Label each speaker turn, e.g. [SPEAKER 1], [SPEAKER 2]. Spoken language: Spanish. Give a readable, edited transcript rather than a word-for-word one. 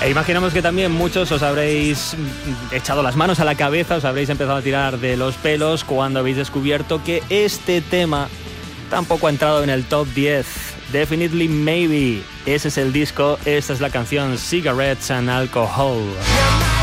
[SPEAKER 1] E imaginamos que también muchos os habréis echado las manos a la cabeza, os habréis empezado a tirar de los pelos cuando habéis descubierto que este tema tampoco ha entrado en el top 10. Definitely Maybe. Ese es el disco, esta es la canción Cigarettes and Alcohol.